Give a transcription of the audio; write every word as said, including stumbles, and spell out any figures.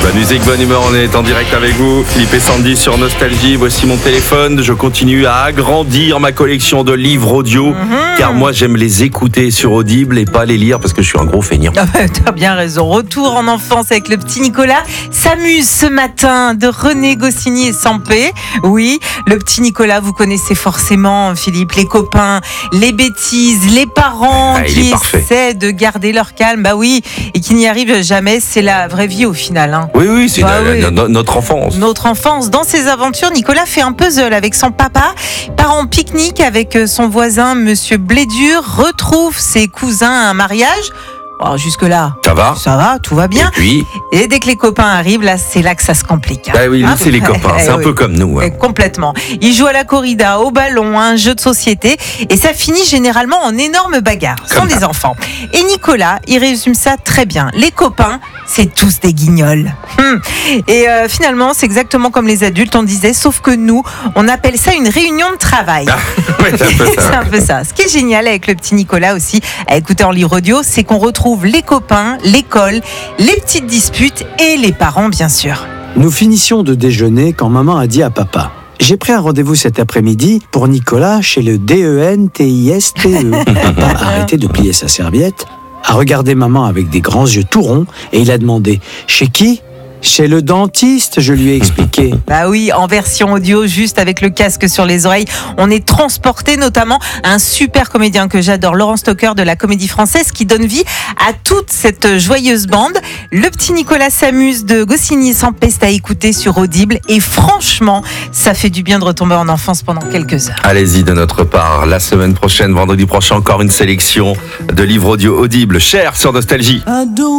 Bonne musique, bonne humeur, on est en direct avec vous. Philippe et Sandy sur Nostalgie. Voici mon téléphone. Je continue à agrandir ma collection de livres audio. Mm-hmm. Car moi, j'aime les écouter sur Audible et pas les lire parce que je suis un gros feignant. Ah bah, t'as bien raison. Retour en enfance avec le petit Nicolas. S'amuse ce matin de René Goscinny et Sampé. Oui, le petit Nicolas, vous connaissez forcément, Philippe, les copains, les bêtises, les parents ah, qui essaient de garder leur calme. Bah oui, et qui n'y arrivent jamais. C'est la vraie vie au final. Hein. Oui, oui, c'est bah, la, oui. La, la, notre enfance. Notre enfance. Dans ses aventures, Nicolas fait un puzzle avec son papa, part en pique-nique avec son voisin, Monsieur Blédur, retrouve ses cousins à un mariage. Oh, jusque-là, ça va, ça va, tout va bien. Et puis, et dès que les copains arrivent, là, c'est là que ça se complique. Hein. Bah oui, hein, c'est les copains, c'est un oui. peu comme nous. Hein. Complètement. Ils jouent à la corrida, au ballon, à un jeu de société, et ça finit généralement en énorme bagarre. Ce sont des enfants. Et Nicolas, il résume ça très bien. Les copains, c'est tous des guignols. Hum. Et euh, finalement, c'est exactement comme les adultes, on disait, sauf que nous, on appelle ça une réunion de travail. Ah, ouais, c'est un peu ça. C'est un peu ça. Ce qui est génial avec le petit Nicolas aussi, à écouter en livre audio, c'est qu'on retrouve les copains, l'école, les petites disputes et les parents, bien sûr. Nous finissions de déjeuner quand maman a dit à papa: j'ai pris un rendez-vous cet après-midi pour Nicolas chez le D E N T I S T E. Papa a arrêté de plier sa serviette, a regardé maman avec des grands yeux tout ronds et il a demandé: chez qui ? Chez le dentiste, je lui ai expliqué. Bah oui, en version audio, juste avec le casque sur les oreilles. On est transporté notamment à un super comédien que j'adore, Laurent Stocker de la Comédie Française, qui donne vie à toute cette joyeuse bande. Le petit Nicolas s'amuse de Goscinny et Sampé à écouter sur Audible. Et franchement, ça fait du bien de retomber en enfance pendant quelques heures. Allez-y de notre part. La semaine prochaine, vendredi prochain, encore une sélection de livres audio Audible. Cher sur Nostalgie.